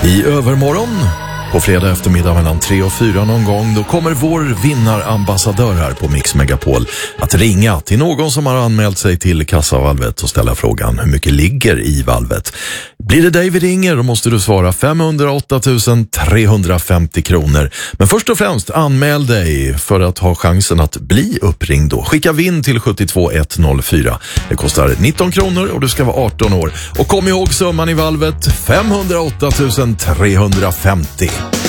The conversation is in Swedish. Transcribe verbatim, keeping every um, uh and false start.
I övermorgon, på fredag eftermiddag mellan tre och fyra någon gång, då kommer vår vinnarambassadör här på Mix Megapol att ringa till någon som har anmält sig till kassavalvet och ställa frågan hur mycket ligger i valvet. Blir det dig vi ringer, då måste du svara femhundraåtta tusen trehundrafemtio kronor. Men först och främst anmäl dig för att ha chansen att bli uppringd då. Skicka vinn till sju två ett noll fyra. Det kostar nitton kronor och du ska vara arton år. Och kom ihåg summan i valvet, femhundraåtta tusen trehundrafemtio.